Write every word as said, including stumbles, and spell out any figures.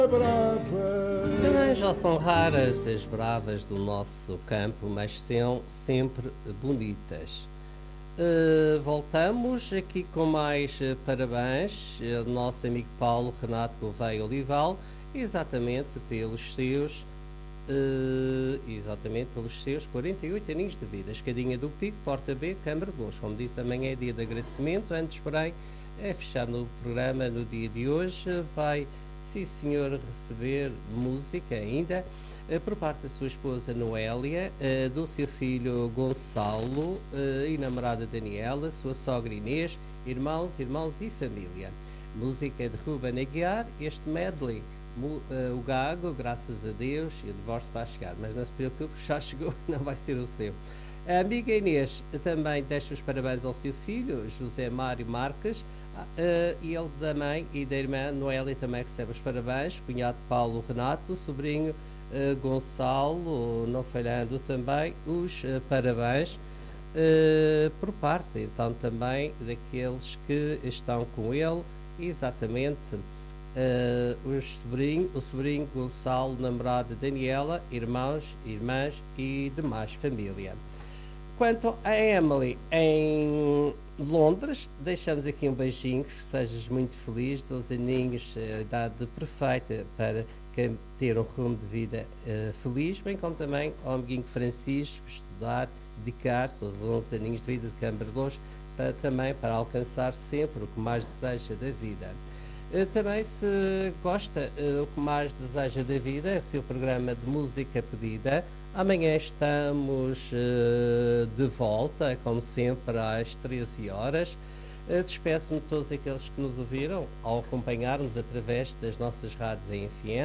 Também já são raras as bravas do nosso campo, mas são sempre bonitas. Uh, voltamos aqui com mais uh, parabéns ao nosso amigo Paulo Renato Gouveia Olival, exatamente pelos seus uh, exatamente pelos seus quarenta e oito aninhos de vida. Escadinha do Pico, Porta B, Câmara de Lons. Como disse, amanhã é dia de agradecimento. Antes, porém, é fechar no programa no dia de hoje. Vai, sim senhor, receber música ainda por parte da sua esposa Noélia, do seu filho Gonçalo e namorada Daniela, sua sogra Inês, irmãos, irmãos e família. Música de Ruben Aguiar, este medley, o Gago, graças a Deus, e o divórcio vai chegar, mas não se preocupe, já chegou, não vai ser o seu. A amiga Inês também deixa os parabéns ao seu filho, José Mário Marques, e ele da mãe e da irmã Noélia também recebe os parabéns, cunhado Paulo Renato, sobrinho Uh, Gonçalo, não falhando também os uh, parabéns uh, por parte então também daqueles que estão com ele, exatamente uh, os sobrinho, o sobrinho Gonçalo, namorada Daniela, irmãos, irmãs e demais família. Quanto a Emily em Londres, deixamos aqui um beijinho, que sejas muito feliz, doze aninhos, a idade perfeita para ter um rumo de vida uh, feliz, bem como também ao amiguinho Francisco, estudar, dedicar-se aos onze aninhos de vida de Câmara de Lons, para, também para alcançar sempre o que mais deseja da vida. Uh, também, se gosta uh, o que mais deseja da vida, é o seu programa de música pedida. Amanhã estamos uh, de volta, como sempre, às treze horas. Uh, Despeço-me de todos aqueles que nos ouviram ao acompanharmos através das nossas rádios em F M.